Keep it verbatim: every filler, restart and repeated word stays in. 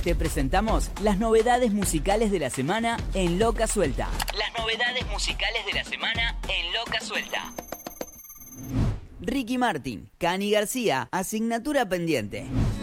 Te presentamos las novedades musicales de la semana en Loca Suelta. Las novedades musicales de la semana en Loca Suelta. Ricky Martin, Cani García, asignatura pendiente.